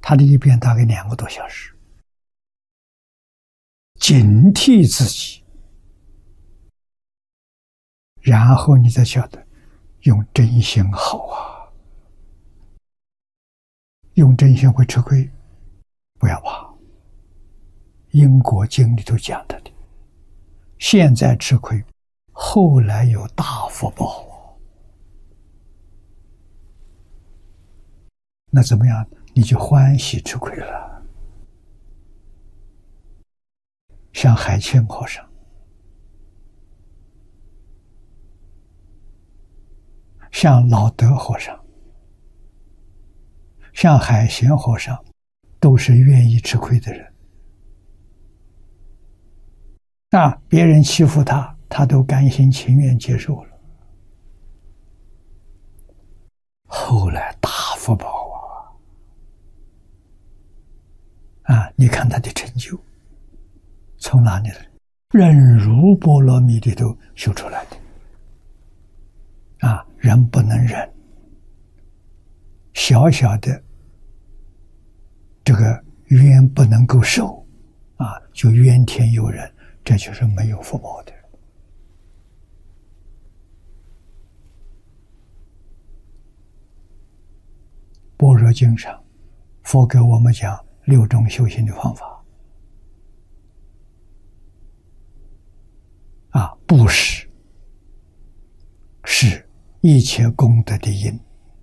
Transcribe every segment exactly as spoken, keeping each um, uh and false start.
他的一遍大概两个多小时，警惕自己，然后你才晓得用真心好啊，用真心会吃亏，不要怕。因果经里头讲的的，现在吃亏，后来有大福报。那怎么样？你就欢喜吃亏了。像海清和尚，像老德和尚，像海贤和尚，都是愿意吃亏的人。啊，别人欺负他，他都甘心情愿接受了。后来大福报啊！啊，你看他的成就，从哪里来？忍辱波罗蜜里头修出来的。啊，人不能忍，小小的这个冤不能够受，啊，就怨天尤人，这就是没有福报的。般若经上，佛给我们讲六种修行的方法。啊，布施是一切功德的因。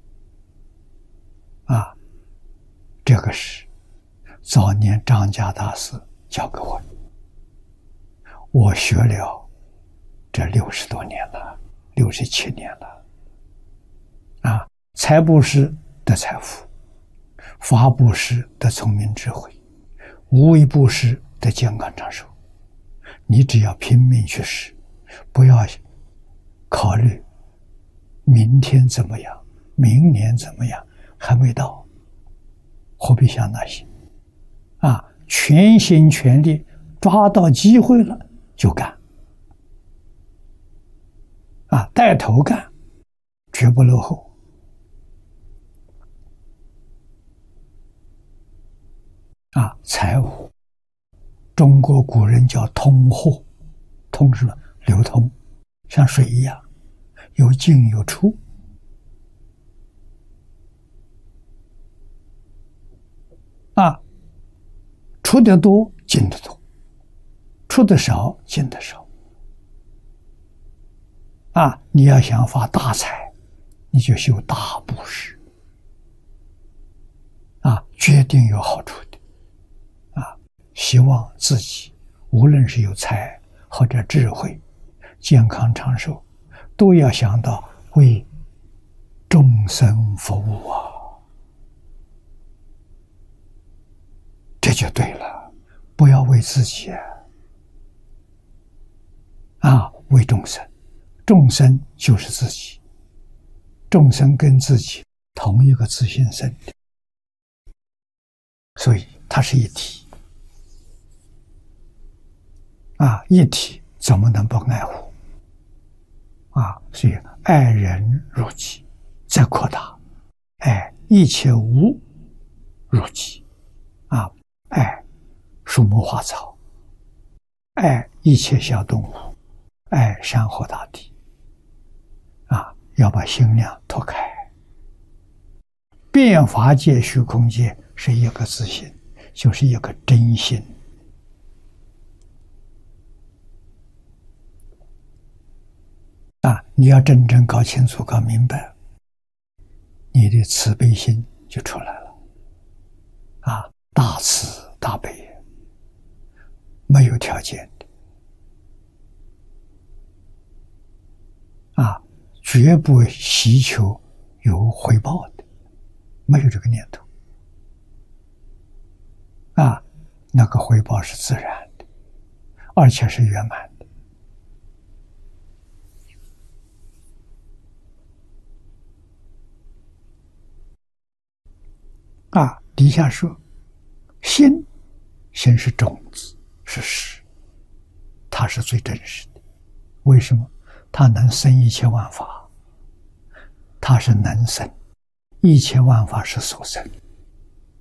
啊，这个是早年张家大师教给我的，我学了这六十多年了，六十七年了。啊，财布施得财富，法布施得聪明智慧，无为布施得健康长寿。你只要拼命去施，不要考虑明天怎么样，明年怎么样，还没到，何必想那些？啊，全心全力，抓到机会了就干。啊，带头干，绝不落后。啊，财务，中国古人叫通货，通是什么？流通，像水一样，有进有出。啊，出的多，进的多；出的少，进的少。啊，你要想发大财，你就修大布施。啊，决定有好处的。啊，希望自己无论是有财或者智慧，健康长寿，都要想到为众生服务啊，这就对了。不要为自己啊，啊，为众生。众生就是自己，众生跟自己同一个自性生的，所以它是一体。啊，一体怎么能不爱护？啊，所以爱人如己，再扩大，爱一切无如己。啊，爱树木花草，爱一切小动物，爱山河大地。啊，要把心量拓开。变法界、虚空界是一个自性，就是一个真心。啊，你要真正搞清楚、搞明白，你的慈悲心就出来了。啊，大慈大悲，没有条件的。啊，绝不希求有回报的，没有这个念头。啊，那个回报是自然的，而且是圆满的。啊，底下说，心，心是种子，是实，它是最真实的。为什么？它能生一切万法，它是能生，一切万法是所生。